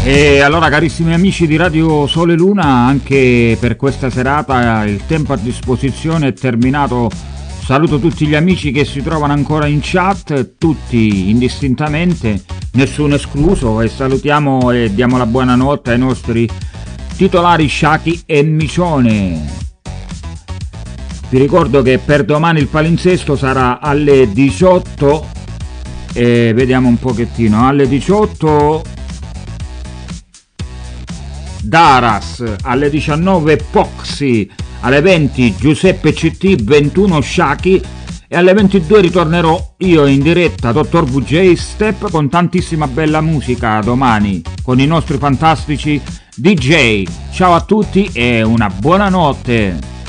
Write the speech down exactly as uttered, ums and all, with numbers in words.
E allora, carissimi amici di Radio Sole Luna, anche per questa serata il tempo a disposizione è terminato. Saluto tutti gli amici che si trovano ancora in chat, tutti indistintamente, nessuno escluso, e salutiamo e diamo la buonanotte ai nostri titolari Sciachi e Micione. Vi ricordo che per domani il palinsesto sarà alle diciotto, e vediamo un pochettino, alle diciotto Daras, alle diciannove Poxy, alle venti Giuseppe C T, ventuno Sciachi, e alle ventidue ritornerò io in diretta, Dottor V J Step, con tantissima bella musica domani con i nostri fantastici D J. Ciao a tutti e una buona notte.